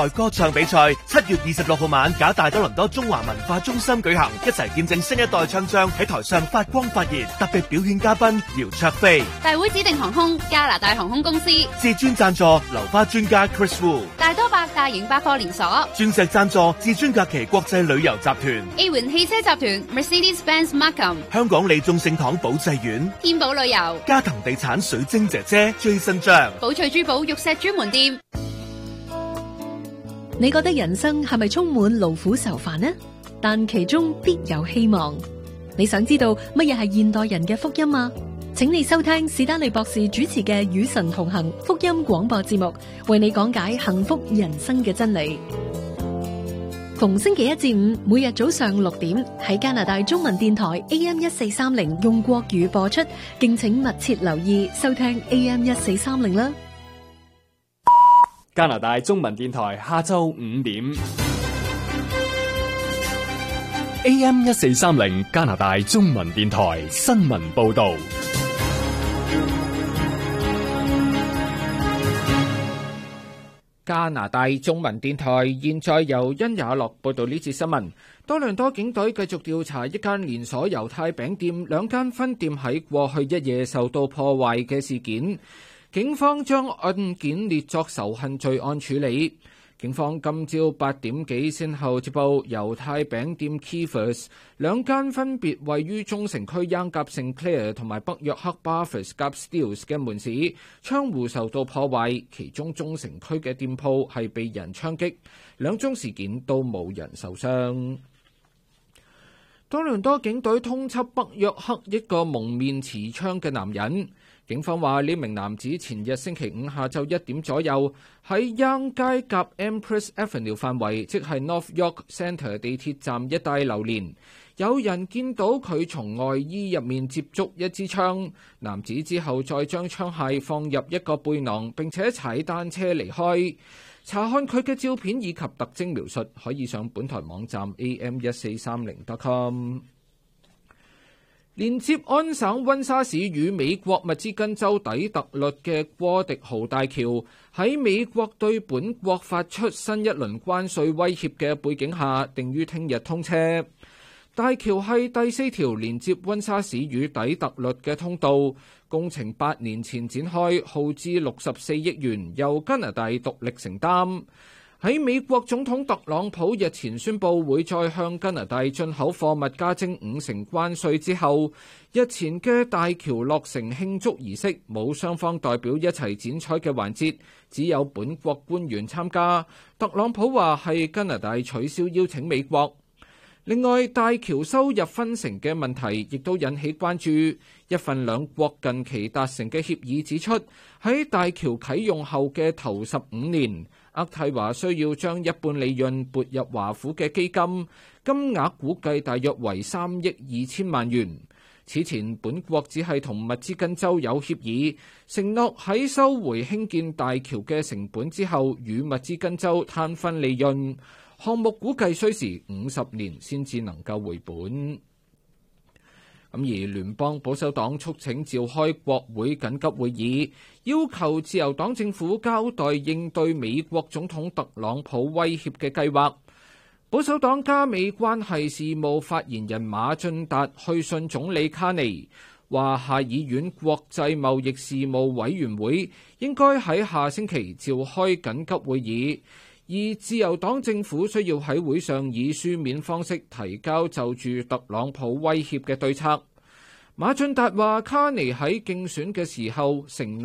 歌唱比賽7月26號晚，假大多倫多中華文化中心舉行，一齊見證新一代唱將喺台上發光發熱。特別表演嘉賓姚焯菲， 大會指定航空加拿大航空公司， 至尊贊助流花專家 Chris Wu， 大多百大型百貨連鎖， 鑽石贊助至尊假期國際旅遊集團， A 環汽車集團 Mercedes-Benz Markham， 香港利眾聖堂寶濟院， 天寶旅遊， 加藤地產水晶姐姐 Jason 張， 寶翠珠寶玉石專門店。 你覺得人生係咪充滿勞苦愁煩呢？但其中必有希望。你想知道乜嘢係現代人嘅福音嗎？請你收聽史丹利博士主持嘅與神同行福音廣播節目，為你講解幸福人生嘅真理。逢星期一至五，每日早上6點喺加拿大中文電台 AM1430用國語播出，敬請密切留意收聽 AM1430啦。 加拿大中文電台下晝5點 AM1430 加拿大中文電台新聞報道。 加拿大中文電台現在由殷雅樂報道呢節新聞。多倫多警隊繼續調查一間連鎖猶太餅店2間分店喺過去一夜受到破壞嘅事件。警方將案件列作仇恨罪案處理。警方今朝8點幾先後接報，猶太餅店 Kiefer's 2間分別位於中城區 Yonge 夾聖 Clair 同埋北約克 Barfoot's 夾 Steeles 嘅門市窗戶受到破壞，其中中城區嘅店鋪係被人槍擊，2宗事件都冇人受傷。多倫多警隊通緝北約克一個蒙面持槍嘅男人。警方話呢名男子前日星期五下晝1點左右喺 Yonge 街夾 Empress Avenue 範圍，即係 North York Centre 地鐵站一帶流連。有人見到佢從外衣入面接觸一支槍，男子之後再將槍械放入一個背囊，並且踩單車離開。查看佢嘅照片以及特徵描述，可以上本台網站 am1430.com。連接安省溫莎市與美國密芝根州底特律嘅戈迪豪大橋，喺美國對本國發出新一輪關稅威脅嘅背景下，定於聽日通車。大橋係第4條連接溫莎市與底特律嘅通道，工程8年前展開，耗資64億元，由加拿大獨力承擔。喺美國總統特朗普日前宣布會再向加拿大進口貨物加徵50%關稅之後，日前嘅大橋落成慶祝儀式冇雙方代表一齊剪彩嘅環節，只有本國官員參加。特朗普話係加拿大取消邀請美國。另外，大橋收入分成嘅問題亦都引起關注。一份兩國近期達成嘅協議指出，喺大橋啟用後嘅頭15年，渥太華需要將一半利潤撥入華府嘅基金，金額估計大約為3億2千萬元。此前本國只係同密芝根州有協議，承諾喺收回興建大橋嘅成本之後，與密芝根州攤分利潤。項目估計需時50年先至能夠回本。而聯邦保守黨促請召開國會緊急會議，要求自由黨政府交代應對美國總統特朗普威脅嘅計劃。保守黨加美關係事務發言人馬俊達去信總理卡尼，話下議院國際貿易事務委員會應該喺下星期召開緊急會議。而自由黨政府需要喺會上以書面方式提交就住特朗普威脅嘅對策。馬俊達話，卡尼喺競選嘅時候承諾